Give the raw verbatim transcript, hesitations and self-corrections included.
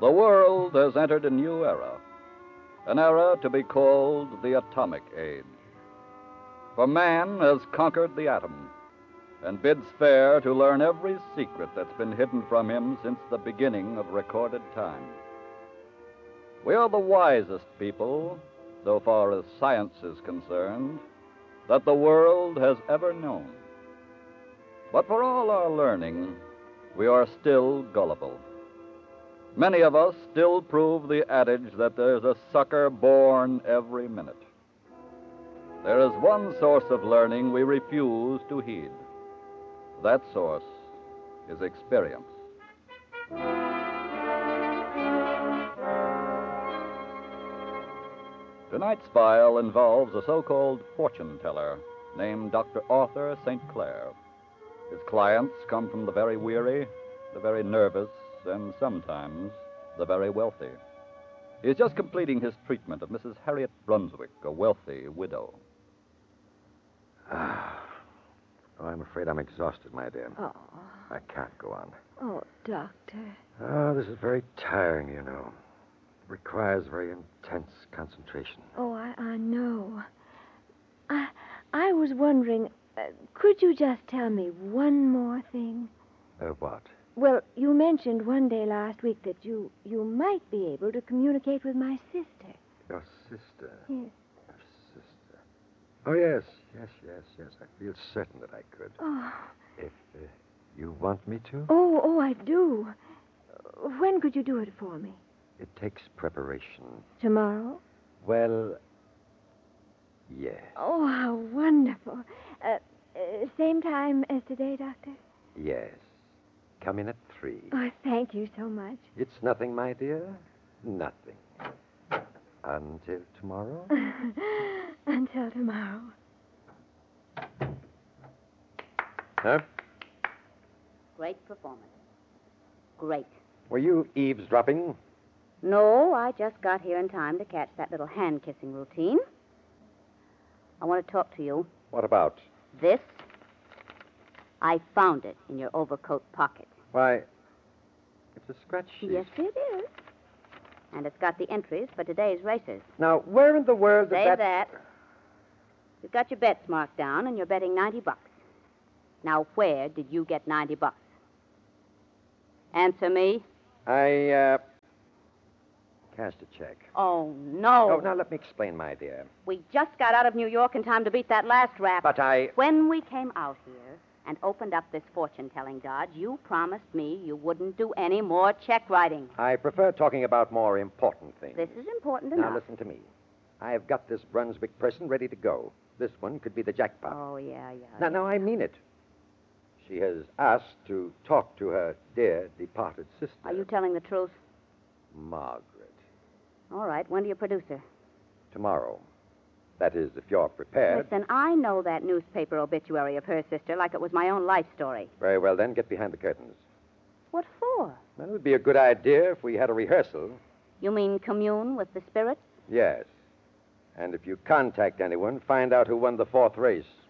The world has entered a new era, an era to be called the atomic age. For man has conquered the atom and bids fair to learn every secret that's been hidden from him since the beginning of recorded time. We are the wisest people, so far as science is concerned, that the world has ever known. But for all our learning, we are still gullible. Many of us still prove the adage that there's a sucker born every minute. There is one source of learning we refuse to heed. That source is experience. Tonight's file involves a so-called fortune teller named Doctor Arthur Saint Clair. His clients come from the very weary, the very nervous, and sometimes the very wealthy. He is just completing his treatment of Missus Harriet Brunswick, a wealthy widow. Ah. Oh, I'm afraid I'm exhausted, my dear. Oh. I can't go on. Oh, Doctor. Oh, this is very tiring, you know. It requires very intense concentration. Oh, I, I know. I I was wondering, uh, could you just tell me one more thing? Uh, what? Well, you mentioned one day last week that you, you might be able to communicate with my sister. Your sister? Yes. Your sister. Oh, yes, yes, yes, yes. I feel certain that I could. Oh. If uh, you want me to? Oh, oh, I do. When could you do it for me? It takes preparation. Tomorrow? Well, yes. Oh, how wonderful. Uh, uh, same time as today, Doctor? Yes. Come in at three. Oh, thank you so much. It's nothing, my dear. Nothing. Until tomorrow? Until tomorrow. Huh? Great performance. Great. Were you eavesdropping? No, I just got here in time to catch that little hand-kissing routine. I want to talk to you. What about? This. I found it in your overcoat pocket. Why, it's a scratch sheet. Yes, it is. And it's got the entries for today's races. Now, where in the world did Save that... that. You've got your bets marked down, and you're betting ninety bucks. Now, where did you get ninety bucks? Answer me. I, uh... cashed a check. Oh, no. Oh, now let me explain, my dear. We just got out of New York in time to beat that last rap. But I... When we came out here and opened up this fortune-telling dodge, you promised me you wouldn't do any more check writing. I prefer talking about more important things. This is important Now, enough. listen to me. I've got this Brunswick person ready to go. This one could be the jackpot. Oh, yeah, yeah. Now, now, I mean it. She has asked to talk to her dear departed sister. Are you telling the truth? Margaret. All right. When do you produce her? Tomorrow. That is, if you're prepared. Listen, I know that newspaper obituary of her sister like it was my own life story. Very well, then, get behind the curtains. What for? Well, it would be a good idea if we had a rehearsal. You mean commune with the spirits? Yes. And if you contact anyone, find out who won the fourth race.